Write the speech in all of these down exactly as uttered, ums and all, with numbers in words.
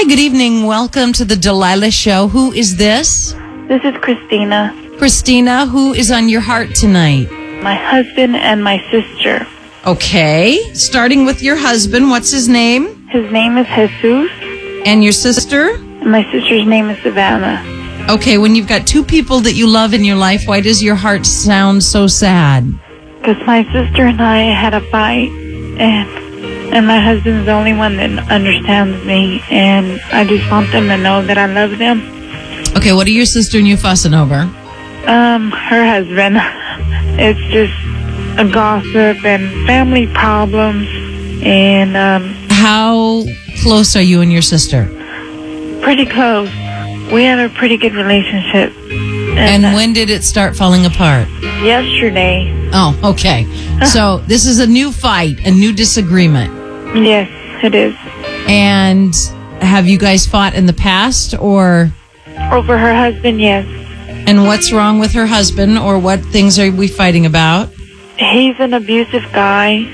Hi, good evening. Welcome to the Delilah Show. Who is this? This is Christina. Christina, who is on your heart tonight? My husband and my sister. Okay. Starting with your husband, what's his name? His name is Jesus. And your sister? And my sister's name is Savannah. Okay, when you've got two people that you love in your life, why does your heart sound so sad? Because my sister and I had a fight, and and my husband's the only one that understands me, and I just want them to know that I love them. Okay, what are your sister and you fussing over? Um, her husband. It's just a gossip and family problems, and um, How close are you and your sister? pretty close. We have a pretty good relationship. And uh, when did it start falling apart? yesterday, Oh, okay. So this is a new fight, a new disagreement. yes, it is. And have you guys fought in the past, or Over her husband, yes. and what's wrong with her husband, or what things are we fighting about? He's an abusive guy,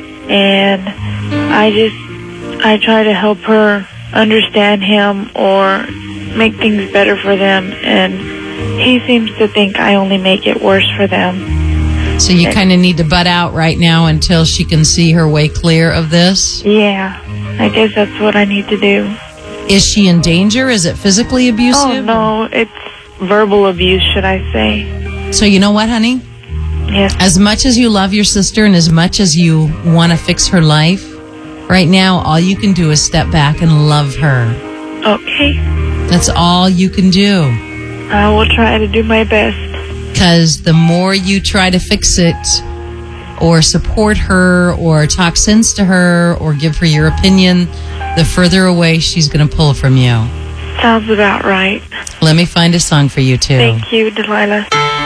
and I just, I try to help her understand him or make things better for them, and he seems to think I only make it worse for them. So you kind of need to butt out right now until she can see her way clear of this? Yeah, I guess that's what I need to do. Is she in danger? Is it physically abusive? Oh, no, it's verbal abuse, should I say. So you know what, honey? Yes. As much as you love your sister and as much as you want to fix her life, right now all you can do is step back and love her. Okay. That's all you can do. I will try to do my best. Because the more you try to fix it or support her or talk sense to her or give her your opinion, the further away she's going to pull from you. Sounds about right. Let me find a song for you, too. Thank you, Delilah.